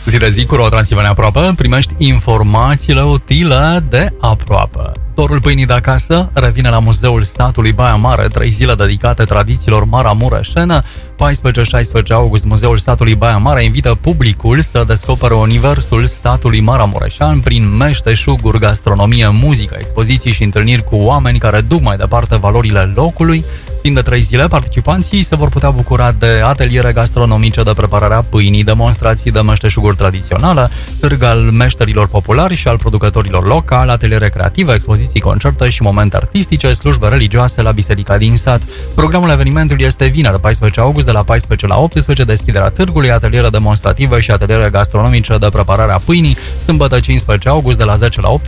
Zi de zi cu Ro Transilvania Aproape primești informațiile utile de aproape. Dorul pâinii de acasă revine la Muzeul Satului Baia Mare, 3 zile dedicate tradițiilor maramureșene. 14-16 august, Muzeul Satului Baia Mare invită publicul să descopere universul satului maramureșan prin meșteșuguri, gastronomie, muzică, expoziții și întâlniri cu oameni care duc mai departe valorile locului. Timp de 3 zile, participanții se vor putea bucura de ateliere gastronomice de prepararea pâinii, demonstrații de meșteșuguri tradiționale, târg al meșterilor populari și al producătorilor locali, ateliere creative, expoziții, concerte și momente artistice, slujbe religioase la biserica din sat. Programul evenimentului este vineri, 14 august, de la 14 la 18, deschiderea târgului, ateliere demonstrative și ateliere gastronomice de prepararea pâinii, sâmbătă 15 august, de la 10 la 18,